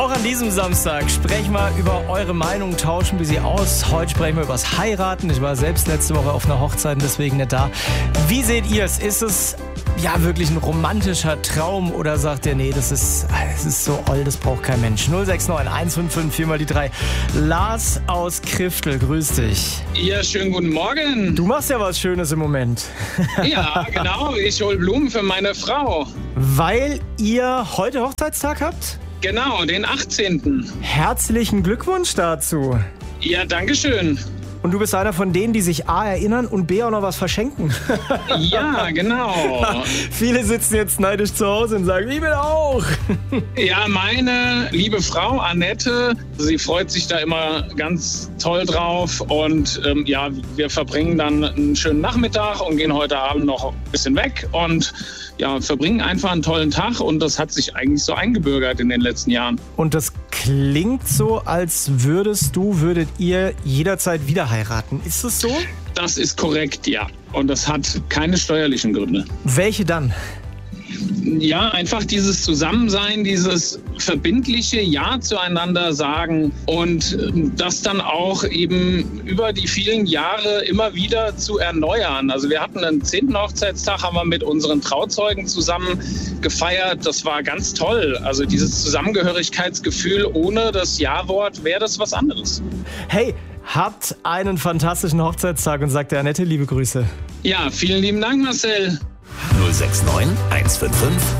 Auch an diesem Samstag sprechen wir über eure Meinung, tauschen wir sie aus. Heute sprechen wir über das Heiraten. Ich war selbst letzte Woche auf einer Hochzeit und deswegen nicht da. Wie seht ihr es? Ist es ja wirklich ein romantischer Traum oder sagt ihr, nee, das ist so oll, das braucht kein Mensch? 069 155 4 mal die 3. Lars aus Kriftel, grüß dich. Ja, schönen guten Morgen. Du machst ja was Schönes im Moment. Ja, genau. Ich hole Blumen für meine Frau. Weil ihr heute Hochzeitstag habt? Genau, den 18. Herzlichen Glückwunsch dazu. Ja, dankeschön. Und du bist einer von denen, die sich A erinnern und B auch noch was verschenken. Ja, genau. Viele sitzen jetzt neidisch zu Hause und sagen, ich will auch. Ja, meine liebe Frau Annette, sie freut sich da immer ganz toll drauf. Und ja, wir verbringen dann einen schönen Nachmittag und gehen heute Abend noch ein bisschen weg. Und ja, verbringen einfach einen tollen Tag. Und das hat sich eigentlich so eingebürgert in den letzten Jahren. Und das klingt so, als würdet ihr jederzeit wieder heiraten. Ist das so? Das ist korrekt, ja. Und das hat keine steuerlichen Gründe. Welche dann? Ja, einfach dieses Zusammensein, dieses verbindliche Ja zueinander sagen und das dann auch eben über die vielen Jahre immer wieder zu erneuern. Also wir hatten einen 10. Hochzeitstag, haben wir mit unseren Trauzeugen zusammen gefeiert. Das war ganz toll. Also dieses Zusammengehörigkeitsgefühl ohne das Ja-Wort wäre das was anderes. Hey, habt einen fantastischen Hochzeitstag und sagt der Annette liebe Grüße. Ja, vielen lieben Dank, Marcel. 069 155